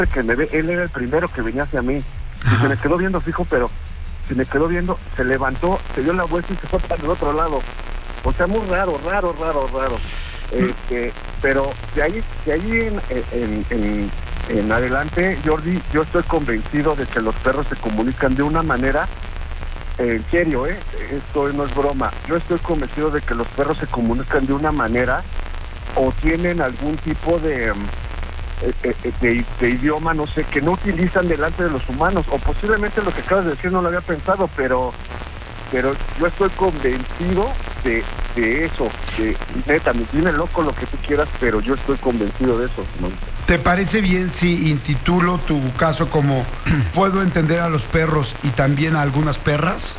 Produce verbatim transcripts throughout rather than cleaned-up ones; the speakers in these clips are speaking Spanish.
que me ve, él era el primero que venía hacia mí. Ajá. Y se me quedó viendo fijo, pero se me quedó viendo, se levantó, se dio la vuelta y se fue para el otro lado. O sea, muy raro, raro, raro, raro. Este, pero de ahí, de ahí en, en, en, en adelante, Jordi, yo estoy convencido de que los perros se comunican de una manera, eh, en serio, eh, esto no es broma, yo estoy convencido de que los perros se comunican de una manera o tienen algún tipo de, de, de, de idioma, no sé, que no utilizan delante de los humanos, o posiblemente lo que acabas de decir no lo había pensado, pero pero yo estoy convencido de, de eso, de neta, me tiene loco lo que tú quieras, pero yo estoy convencido de eso, ¿no? ¿Te parece bien si intitulo tu caso como ¿puedo entender a los perros y también a algunas perras?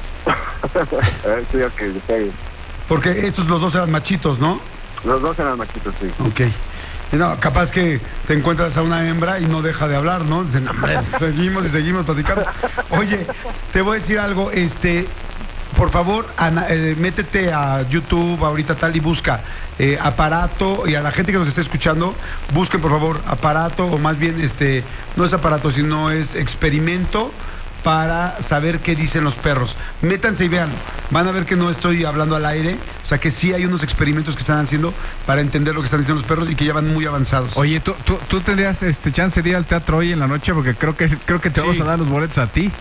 Sí, ok, está bien. Porque estos los dos eran machitos, ¿no? Los dos eran machitos, sí. Ok. No, capaz que te encuentras a una hembra y no deja de hablar, ¿no? Dicen, hombre, seguimos y seguimos platicando. Oye, te voy a decir algo, este... Por favor, Ana, eh, métete a YouTube ahorita tal y busca eh, aparato, y a la gente que nos esté escuchando, busquen por favor aparato, o más bien este no es aparato, sino es experimento para saber qué dicen los perros. Métanse y vean, van a ver que no estoy hablando al aire, o sea que sí hay unos experimentos que están haciendo para entender lo que están diciendo los perros y que ya van muy avanzados. Oye, ¿tú, tú, tú tendrías este chance de ir al teatro hoy en la noche? Porque creo que creo que te Sí. vamos a dar los boletos a ti.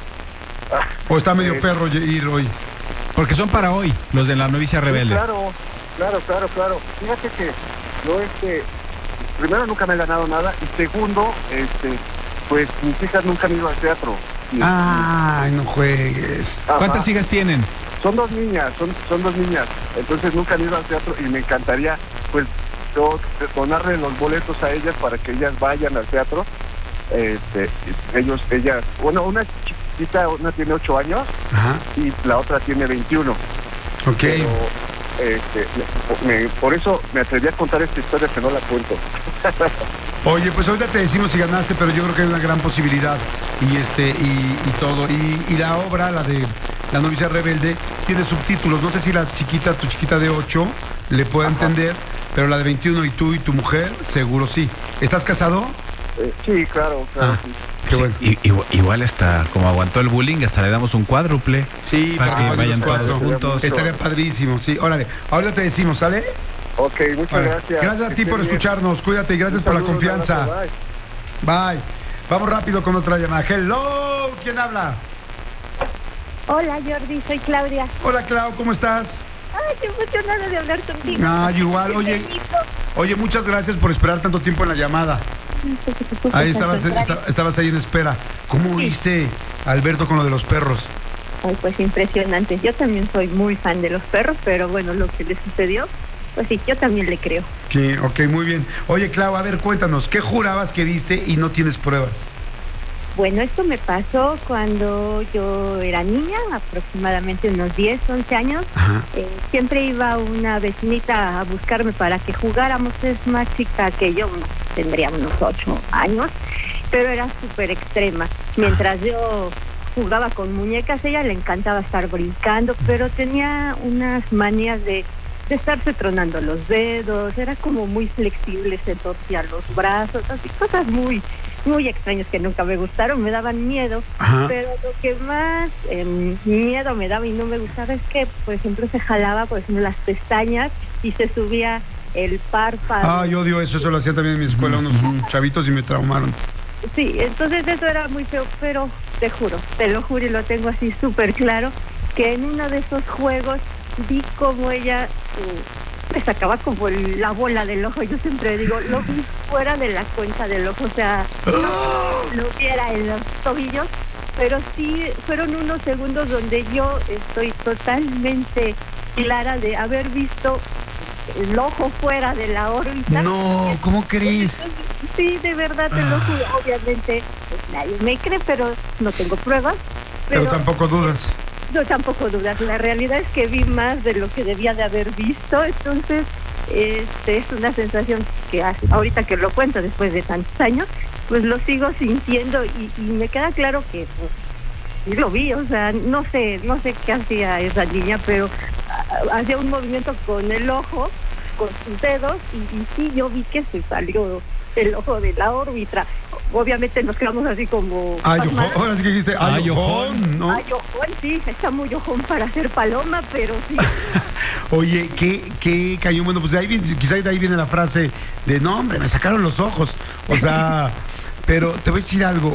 O está medio perro ir hoy. Porque son para hoy, los de la novicia rebelde. Sí, claro, claro, claro, claro. Fíjate que yo, este, primero nunca me he ganado nada, y segundo, este, pues mis hijas nunca han ido al teatro. Y, Ay, no juegues. ajá. ¿Cuántas hijas tienen? Son dos niñas, son, son dos niñas, entonces nunca han ido al teatro y me encantaría, pues, yo donarle los boletos a ellas para que ellas vayan al teatro. Este, ellos, ellas, bueno, una chiquita, una tiene ocho años. Ajá. Y la otra tiene veintiuno. Ok. Pero, este, me, por eso me atreví a contar esta historia que no la cuento. Oye, pues ahorita te decimos si ganaste, pero yo creo que hay una gran posibilidad. Y este, y, y todo. Y, y la obra, la de La novicia rebelde, tiene subtítulos. No sé si la chiquita, tu chiquita de ocho, le puede Ajá. entender, pero la de veintiuno y tú y tu mujer, seguro sí. ¿Estás casado? Eh, sí, claro, claro. Ah. Sí. Qué Sí, bueno. i- igual, igual está, como aguantó el bullying, hasta le damos un cuádruple. Sí, para que vayan vayan los todos cuatro juntos. Estaría padrísimo, sí. Órale, ahorita te decimos, ¿sale? Ok, muchas Órale. gracias. Gracias a Que ti estés por bien. escucharnos. Cuídate y gracias Un por la saludo, un confianza. abrazo, bye. Bye. Vamos rápido con otra llamada. Hello, ¿quién habla? Hola Jordi, soy Claudia. Hola, Clau, ¿cómo estás? Ay, qué emocionada de hablar contigo. Ah, igual, oye, Bienvenido. oye, muchas gracias por esperar tanto tiempo en la llamada. Ahí estabas, esta- estabas ahí en espera. ¿Cómo oíste a Alberto con lo de los perros? Ay, pues impresionante. Yo también soy muy fan de los perros, pero bueno, lo que le sucedió, pues sí, yo también le creo. Sí, ok, muy bien. Oye, Clau, a ver, cuéntanos, ¿qué jurabas que viste y no tienes pruebas? Bueno, esto me pasó cuando yo era niña, aproximadamente unos diez, once años. Ajá. Eh, siempre iba una vecinita a buscarme para que jugáramos. Es más chica que yo, tendría unos ocho años, pero era súper extrema. Mientras yo jugaba con muñecas, a ella le encantaba estar brincando, pero tenía unas manías de, de estarse tronando los dedos, era como muy flexible, se torcía los brazos, así cosas muy, muy extrañas que nunca me gustaron, me daban miedo. Ajá. Pero lo que más eh, miedo me daba y no me gustaba es que, por ejemplo, se jalaba, por ejemplo, las pestañas y se subía el párpado. Ah, yo odio eso, eso lo hacían también en mi escuela unos chavitos y me traumaron. Sí, entonces eso era muy feo, pero te juro, te lo juro y lo tengo así súper claro, que en uno de esos juegos vi como ella uh, me sacaba como el- la bola del ojo. Yo siempre digo, lo vi fuera de la cuenca del ojo, o sea, no lo viera en los tobillos, pero sí fueron unos segundos donde yo estoy totalmente clara de haber visto el ojo fuera de la órbita. No, ¿cómo crees? Sí, de verdad te lo juro. Obviamente pues, nadie me cree, pero no tengo pruebas. Pero Pero tampoco dudas. yo tampoco dudas. La realidad es que vi más de lo que debía de haber visto. Entonces, este es una sensación que hace- ahorita que lo cuento después de tantos años, pues lo sigo sintiendo y, y me queda claro que pues, sí lo vi. O sea, no sé, no sé qué hacía esa niña, pero ah, hacía un movimiento con el ojo, con sus dedos y, y sí, yo vi que se salió el ojo de la órbita. obviamente nos quedamos así como... Ayojón, ahora sí que dijiste ayojón, ¿no? Ayojón, sí, está muy ojón para hacer paloma, pero sí. Oye, ¿qué, qué cañón? Bueno, pues de ahí viene, quizá de ahí viene la frase de, no, hombre, me sacaron los ojos. O sea, pero te voy a decir algo,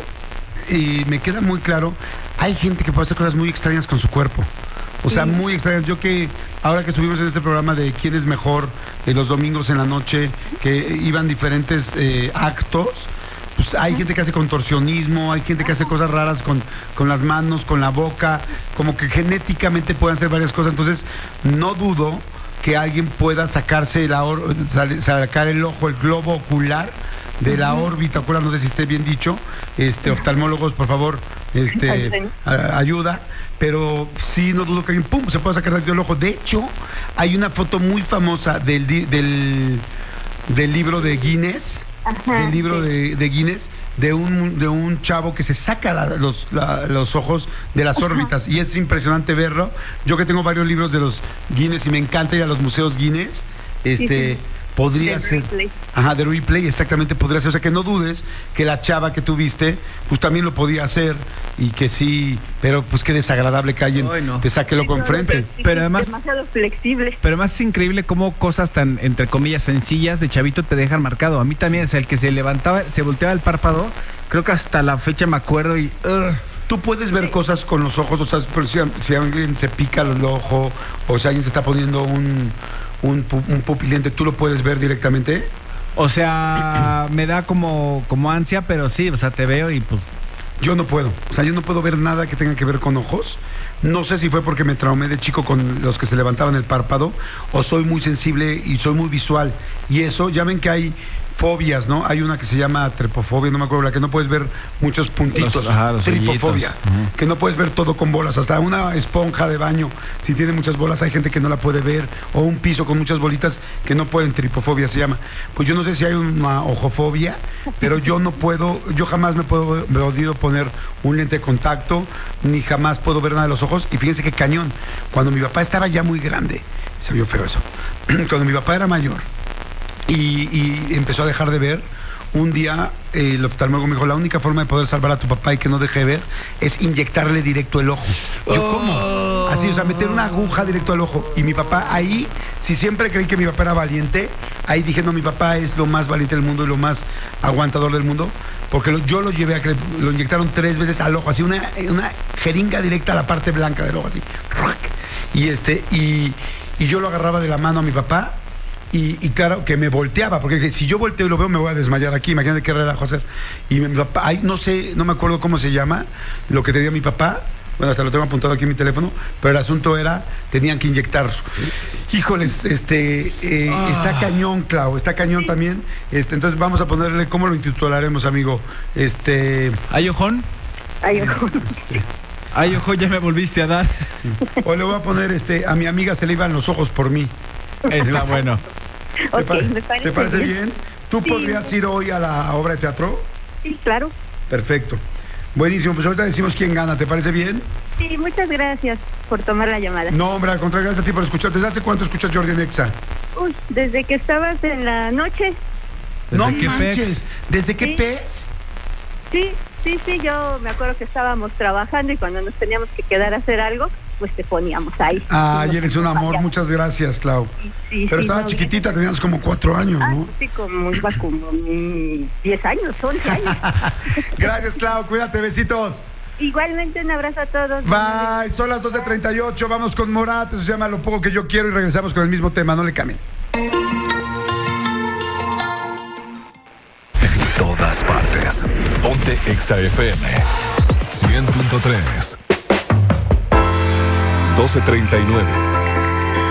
y me queda muy claro, hay gente que puede hacer cosas muy extrañas con su cuerpo. O sea, sí. muy extrañas. Yo que, ahora que estuvimos en este programa de quién es mejor, de los domingos en la noche, que iban diferentes eh, actos, pues hay gente que hace contorsionismo, hay gente que hace cosas raras con, con las manos, con la boca, como que genéticamente pueden hacer varias cosas. Entonces, no dudo que alguien pueda sacarse la or, sacar el ojo, el globo ocular de la órbita ocular, no sé si esté bien dicho, este, oftalmólogos, por favor, este, a, ayuda, pero sí, no dudo que alguien, pum, se pueda sacar el ojo. De hecho, hay una foto muy famosa del, del, del libro de Guinness, Ajá, del libro sí. de, de Guinness, de un, de un chavo que se saca la, los, la, los ojos de las órbitas. Ajá. Y es impresionante verlo. Yo que tengo varios libros de los Guinness y me encanta ir a los museos Guinness, este... Sí, sí. Podría de ser. Replay. Ajá, de replay, exactamente, podría ser. O sea, que no dudes que la chava que tuviste, pues también lo podía hacer y que sí, pero pues qué desagradable que alguien Ay, no. te saque loco sí, enfrente. Pero, pero además. Demasiado flexible. Pero además es increíble cómo cosas tan, entre comillas, sencillas de chavito te dejan marcado. A mí también es el que se levantaba, se volteaba el párpado, creo que hasta la fecha me acuerdo y. Uh, Tú puedes ver cosas con los ojos, o sea, si, si alguien se pica el ojo, o si alguien se está poniendo un. Un, un pupilente, ¿tú lo puedes ver directamente? O sea, me da como, como ansia, pero sí, o sea, te veo y pues... Yo no puedo, o sea, yo no puedo ver nada que tenga que ver con ojos. No sé si fue porque me traumé de chico con los que se levantaban el párpado, o soy muy sensible y soy muy visual. Y eso, ya ven que hay fobias, ¿no? Hay una que se llama tripofobia, no me acuerdo, la que no puedes ver muchos puntitos. Los, ajá, los tripofobia, uh-huh. que no puedes ver todo con bolas, hasta una esponja de baño, si tiene muchas bolas, hay gente que no la puede ver, o un piso con muchas bolitas que no pueden, tripofobia se llama. Pues yo no sé si hay una ojofobia, pero yo no puedo, yo jamás me puedo me he podido poner un lente de contacto, ni jamás puedo ver nada de los ojos, y fíjense qué cañón, cuando mi papá estaba ya muy grande, se oyó feo eso, cuando mi papá era mayor, Y, y empezó a dejar de ver. Un día eh, el oftalmólogo me dijo, la única forma de poder salvar a tu papá y que no deje de ver es inyectarle directo el ojo. Yo, oh. ¿cómo? Así, o sea, meter una aguja directo al ojo. Y mi papá ahí, si siempre creí que mi papá era valiente, ahí dije, no, mi papá es lo más valiente del mundo y lo más aguantador del mundo, porque lo, yo lo llevé a que lo inyectaron tres veces al ojo, así una, una jeringa directa a la parte blanca del ojo, así. Y este, y, y yo lo agarraba de la mano a mi papá. Y, y claro, que me volteaba, porque si yo volteo y lo veo me voy a desmayar aquí, imagínate qué relajo hacer. Y mi papá, ay, no sé, no me acuerdo cómo se llama, lo que tenía mi papá, bueno, hasta lo tengo apuntado aquí en mi teléfono, pero el asunto era, tenían que inyectar. Híjoles, este, eh, ah. está cañón, Clau, está cañón también, este, entonces vamos a ponerle, ¿cómo lo intitularemos, amigo? Este... ¿Ayojón? Ayojón. Este, Ay, ojo, ya me volviste a dar. O le voy a poner, este, a mi amiga se le iban los ojos por mí. Está bueno. ¿Te, okay, pare me parece ¿Te parece bien? bien? ¿Tú sí, podrías ir hoy a la obra de teatro? Sí, claro. Perfecto. Buenísimo, pues ahorita decimos quién gana, ¿te parece bien? Sí, muchas gracias por tomar la llamada. No, hombre, al contrario, gracias a ti por escuchar. ¿Desde hace cuánto escuchas Jordi en Exa? Uy, desde que estabas en la noche. No manches, ¿desde qué sí. pez? Sí, sí, sí, yo me acuerdo que estábamos trabajando y cuando nos teníamos que quedar a hacer algo, pues te poníamos ahí. Ay, eres un amor, allá. Muchas gracias, Clau. Sí, sí, Pero sí, estaba no, chiquitita, bien. Tenías como cuatro años, ah, ¿no? Sí, como iba como diez años, once años. Gracias, Clau, cuídate, besitos. Igualmente, un abrazo a todos. Bye, son las doce treinta y ocho, vamos con Morat, eso se llama Lo Poco Que Yo Quiero y regresamos con el mismo tema, no le cambien. En todas partes, ponte Exa F M cien punto tres. doce treinta y nueve.